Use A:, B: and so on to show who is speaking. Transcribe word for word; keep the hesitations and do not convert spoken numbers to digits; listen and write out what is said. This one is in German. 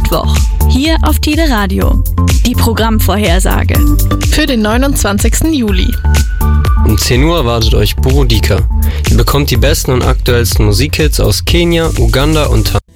A: Mittwoch, hier auf Tide Radio. Die Programmvorhersage
B: für den neunundzwanzigsten Juli.
C: Um zehn Uhr erwartet euch Burudika. Ihr bekommt die besten und aktuellsten Musikhits aus Kenia, Uganda und Tansania.